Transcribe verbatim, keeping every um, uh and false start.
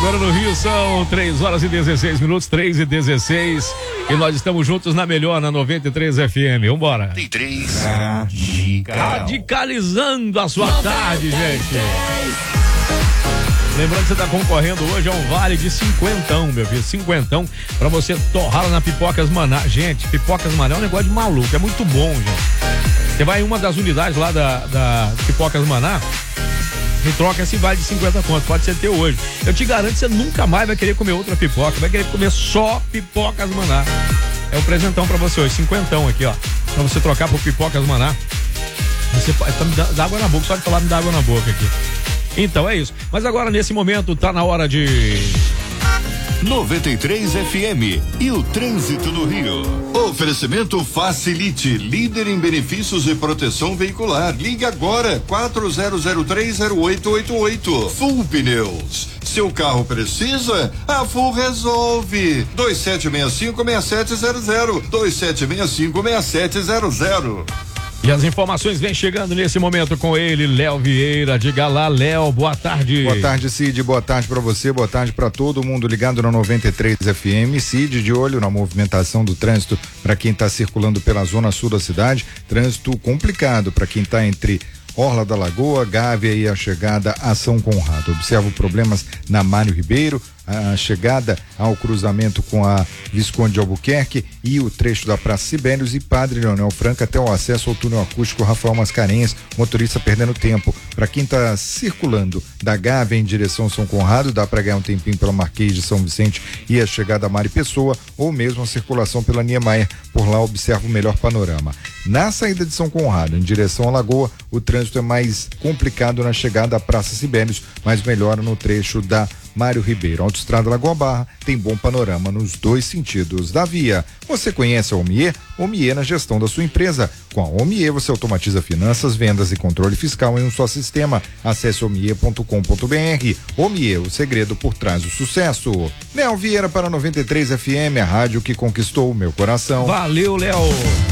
Agora no Rio são três horas e dezesseis minutos, três e dezesseis. E nós estamos juntos na melhor, na noventa e três F M. Vambora. noventa e três Radical. Radicalizando a sua tarde, gente. Lembrando que você está concorrendo hoje a um vale de cinquentão, meu filho. Cinquentão pra você torrar lá na Pipocas Maná. Gente, Pipocas Maná é um negócio de maluco. É muito bom, gente. Você vai em uma das unidades lá da, da Pipocas Maná e troca esse vale de cinquenta contos. Pode ser teu hoje. Eu te garanto que você nunca mais vai querer comer outra pipoca. Vai querer comer só Pipocas Maná. É um presentão pra você hoje. Cinquentão aqui, ó. Pra você trocar por Pipocas Maná. Você pode. Tá, me dá, dá água na boca. Só de falar me dá água na boca aqui. Então é isso. Mas agora nesse momento tá na hora de noventa e três F M e o trânsito no Rio. Oferecimento Facilite, líder em benefícios e proteção veicular. Ligue agora quatro zero zero três zero oito oito oito. Full Pneus. Seu carro precisa? A Full resolve. dois sete seis cinco seis sete zero zero. dois sete seis cinco seis sete zero zero. E as informações vêm chegando nesse momento com ele, Léo Vieira. Diga lá, Léo, boa tarde. Boa tarde, Cid, boa tarde pra você, boa tarde pra todo mundo ligado na noventa e três F M. Cid, de olho na movimentação do trânsito para quem tá circulando pela zona sul da cidade. Trânsito complicado para quem tá entre Orla da Lagoa, Gávea e a chegada a São Conrado. Observo problemas na Mário Ribeiro, a chegada ao cruzamento com a Visconde de Albuquerque e o trecho da Praça Sibelius e Padre Leonel Franca até o acesso ao túnel acústico Rafael Mascarenhas, motorista perdendo tempo. Para quem está circulando da Gávea em direção a São Conrado, dá para ganhar um tempinho pela Marquês de São Vicente e a chegada a Mari Pessoa, ou mesmo a circulação pela Niemeyer. Por lá observa o melhor panorama. Na saída de São Conrado, em direção à Lagoa, o trânsito é mais complicado na chegada à Praça Sibelius, mas melhora no trecho da Mário Ribeiro. Autoestrada Lagoa Barra tem bom panorama nos dois sentidos da via. Você conhece a Omier? Omier na gestão da sua empresa. Com a Omier você automatiza finanças, vendas e controle fiscal em um só sistema. Acesse omier ponto com ponto br. Omier, o segredo por trás do sucesso. Léo Vieira para noventa e três F M, a rádio que conquistou o meu coração. Valeu, Léo.